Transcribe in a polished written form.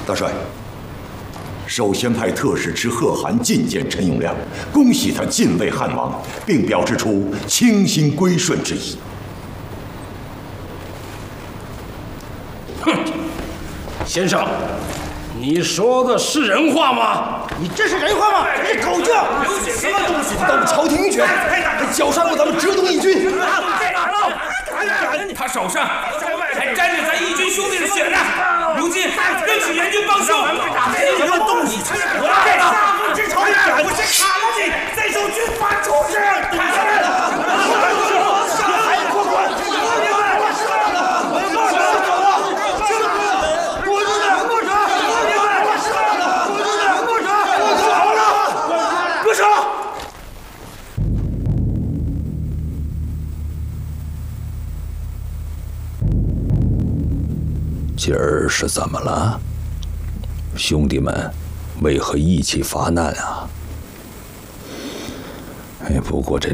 大帅，首先派特使持贺函觐见陈永亮，恭喜他晋位汉王，并表示出倾心归顺之意。 哼，先生，你说的是人话吗？ 你这是人话吗？这是狗叫！什么东西都不朝廷允许，还绞杀过咱们浙东义军！ 在哪儿了？他手上还沾着咱义军兄弟的血呢！如今更是援军帮凶！什么东西？杀父之仇！我先砍了你，再受军法处置！还不滚！ 今儿是怎么了？兄弟们为何一起发难啊？哎，不过这